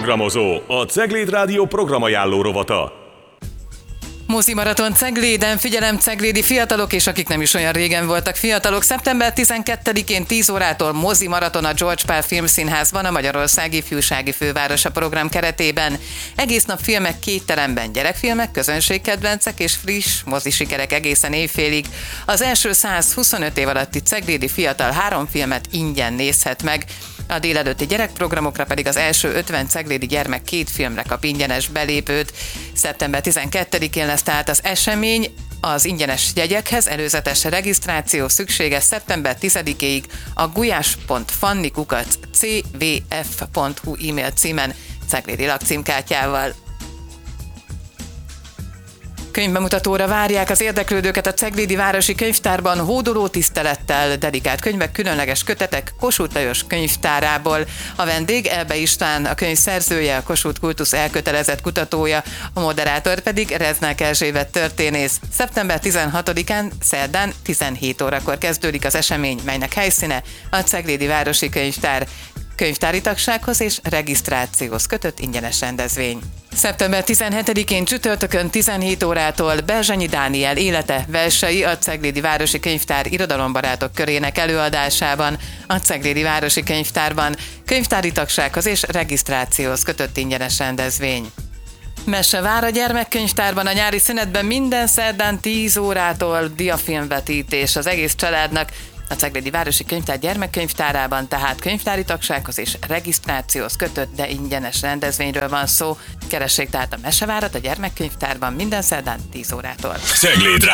Programozó, a Cegléd Rádió programajánló rovata. Mozi maraton Cegléden, figyelem ceglédi fiatalok, és akik nem is olyan régen voltak fiatalok. Szeptember 12-én 10 órától mozi maraton a George Pál Filmszínházban, a Magyarország ifjúsági fővárosa program keretében. Egész nap filmek 2 teremben, gyerekfilmek, közönségkedvencek és friss mozisikerek egészen éjfélig. Az első 125 év alatti ceglédi fiatal 3 filmet ingyen nézhet meg. A délelőtti gyerekprogramokra pedig az első 50 ceglédi gyermek 2 filmre kap ingyenes belépőt. Szeptember 12-én lesz tehát az esemény. Az ingyenes jegyekhez előzetes regisztráció szükséges szeptember 10-ig a gulyás.fanni@cvf.hu e-mail címen ceglédi lakcímkártyával. Könyvbemutatóra várják az érdeklődőket a Ceglédi Városi Könyvtárban hódoló tisztelettel, dedikált könyvek, különleges kötetek Kossuth Lajos könyvtárából. A vendég Elbe István, a könyv szerzője, a Kossuth kultusz elkötelezett kutatója, a moderátor pedig Reznák Erzsébet történész. Szeptember 16-án, szerdán 17 órakor kezdődik az esemény, melynek helyszíne a Ceglédi Városi Könyvtár. Könyvtári tagsághoz és regisztrációhoz kötött ingyenes rendezvény. Szeptember 17-én csütörtökön 17 órától Berzsenyi Dániel élete versei a Ceglédi Városi Könyvtár irodalombarátok körének előadásában a Ceglédi Városi Könyvtárban, könyvtári tagsághoz és regisztrációhoz kötött ingyenes rendezvény. Mese vár a gyermekkönyvtárban a nyári szünetben minden szerdán 10 órától diafilmvetítés az egész családnak, a Ceglédi Városi Könyvtár gyermekkönyvtárában, tehát könyvtári tagsághoz és regisztrációhoz kötött, de ingyenes rendezvényről van szó. Keressék tehát a Mesevárat a gyermekkönyvtárban minden szerdán 10 órától.